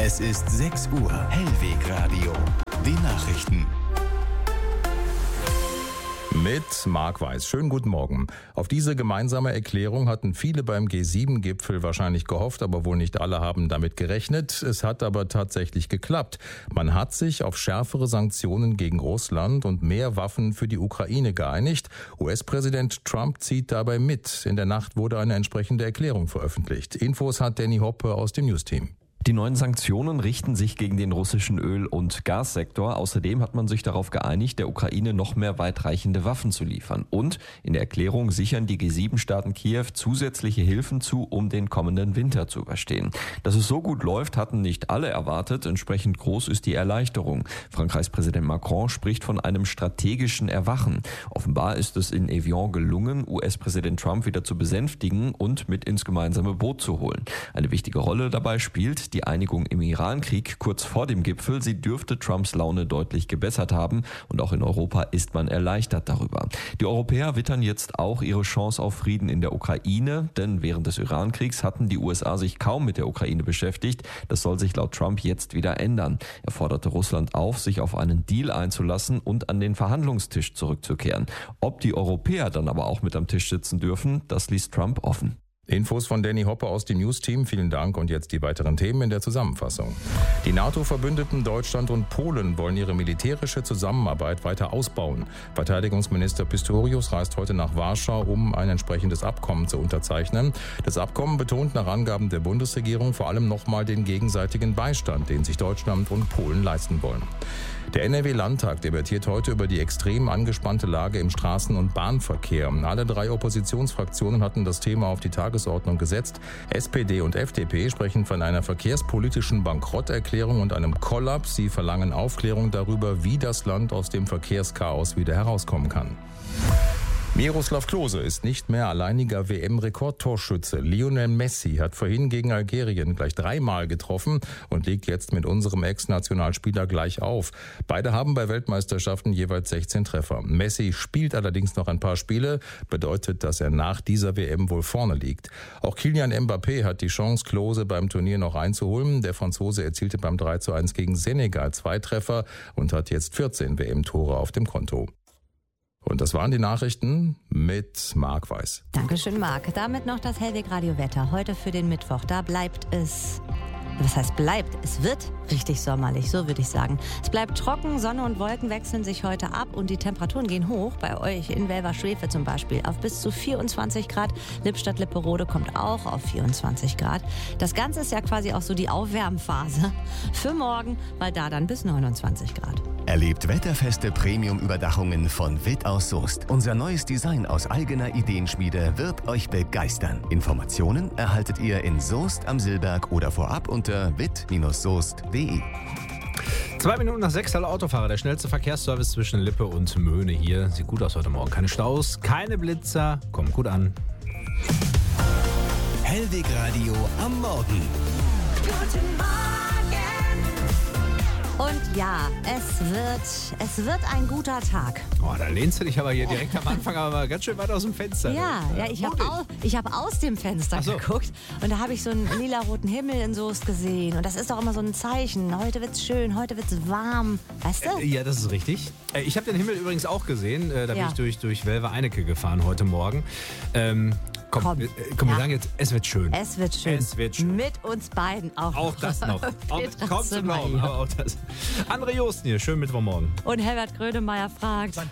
Es ist 6 Uhr. Hellwegradio. Die Nachrichten. Mit Marc Weiß. Schönen guten Morgen. Auf diese gemeinsame Erklärung hatten viele beim G7-Gipfel wahrscheinlich gehofft, aber wohl nicht alle haben damit gerechnet. Es hat aber tatsächlich geklappt. Man hat sich auf schärfere Sanktionen gegen Russland und mehr Waffen für die Ukraine geeinigt. US-Präsident Trump zieht dabei mit. In der Nacht wurde eine entsprechende Erklärung veröffentlicht. Infos hat Danny Hoppe aus dem News-Team. Die neuen Sanktionen richten sich gegen den russischen Öl- und Gassektor. Außerdem hat man sich darauf geeinigt, der Ukraine noch mehr weitreichende Waffen zu liefern. Und in der Erklärung sichern die G7-Staaten Kiew zusätzliche Hilfen zu, um den kommenden Winter zu überstehen. Dass es so gut läuft, hatten nicht alle erwartet. Entsprechend groß ist die Erleichterung. Frankreichs Präsident Macron spricht von einem strategischen Erwachen. Offenbar ist es in Evian gelungen, US-Präsident Trump wieder zu besänftigen und mit ins gemeinsame Boot zu holen. Eine wichtige Rolle dabei spielt die Einigung im Irankrieg kurz vor dem Gipfel. Sie dürfte Trumps Laune deutlich gebessert haben und auch in Europa ist man erleichtert darüber. Die Europäer wittern jetzt auch ihre Chance auf Frieden in der Ukraine, denn während des Irankriegs hatten die USA sich kaum mit der Ukraine beschäftigt. Das soll sich laut Trump jetzt wieder ändern. Er forderte Russland auf, sich auf einen Deal einzulassen und an den Verhandlungstisch zurückzukehren. Ob die Europäer dann aber auch mit am Tisch sitzen dürfen, das ließ Trump offen. Infos von Danny Hoppe aus dem News-Team. Vielen Dank und jetzt die weiteren Themen in der Zusammenfassung. Die NATO-Verbündeten Deutschland und Polen wollen ihre militärische Zusammenarbeit weiter ausbauen. Verteidigungsminister Pistorius reist heute nach Warschau, um ein entsprechendes Abkommen zu unterzeichnen. Das Abkommen betont nach Angaben der Bundesregierung vor allem nochmal den gegenseitigen Beistand, den sich Deutschland und Polen leisten wollen. Der NRW-Landtag debattiert heute über die extrem angespannte Lage im Straßen- und Bahnverkehr. Alle 3 Oppositionsfraktionen hatten das Thema auf die Tagesordnung gesetzt. SPD und FDP sprechen von einer verkehrspolitischen Bankrotterklärung und einem Kollaps. Sie verlangen Aufklärung darüber, wie das Land aus dem Verkehrschaos wieder herauskommen kann. Miroslav Klose ist nicht mehr alleiniger WM-Rekordtorschütze. Lionel Messi hat vorhin gegen Algerien gleich 3-mal getroffen und liegt jetzt mit unserem Ex-Nationalspieler gleich auf. Beide haben bei Weltmeisterschaften jeweils 16 Treffer. Messi spielt allerdings noch ein paar Spiele, bedeutet, dass er nach dieser WM wohl vorne liegt. Auch Kylian Mbappé hat die Chance, Klose beim Turnier noch einzuholen. Der Franzose erzielte beim 3:1 gegen Senegal 2 Treffer und hat jetzt 14 WM-Tore auf dem Konto. Und das waren die Nachrichten mit Marc Weiß. Dankeschön, Marc. Damit noch das Hellwegradio-Wetter. Heute für den Mittwoch. Da bleibt es... Was heißt bleibt? Es wird richtig sommerlich, so würde ich sagen. Es bleibt trocken, Sonne und Wolken wechseln sich heute ab und die Temperaturen gehen hoch. Bei euch in Welver-Schwefe zum Beispiel auf bis zu 24 Grad. Lippstadt-Lipperode kommt auch auf 24 Grad. Das Ganze ist ja quasi auch so die Aufwärmphase für morgen, weil da dann bis 29 Grad. Erlebt wetterfeste Premium-Überdachungen von Witt aus Soest. Unser neues Design aus eigener Ideenschmiede wird euch begeistern. Informationen erhaltet ihr in Soest am Silberg oder vorab unter witt-soest.de. 2 Minuten nach 6, alle Autofahrer. Der schnellste Verkehrsservice zwischen Lippe und Möhne hier. Sieht gut aus heute Morgen. Keine Staus, keine Blitzer. Kommt gut an. Hellwegradio am Morgen. Guten Morgen! Und ja, es wird ein guter Tag. Oh, da lehnst du dich aber hier direkt am Anfang aber ganz schön weit aus dem Fenster. Ja, ich hab aus dem Fenster geguckt und da habe ich so einen lilaroten Himmel in Soest gesehen. Und das ist doch immer so ein Zeichen. Heute wird's schön, heute wird's warm. Weißt du? Ja, das ist richtig. Ich habe den Himmel übrigens auch gesehen. Da bin ich durch Welver-Einecke gefahren heute Morgen. Komm, wir sagen jetzt, es wird schön. Es wird schön. Es wird schön. Mit uns beiden auch. Auch das noch. Kaum zu glauben, aber auch das. André Josten hier, schönen Mittwochmorgen. Und Herbert Grönemeyer fragt... Wann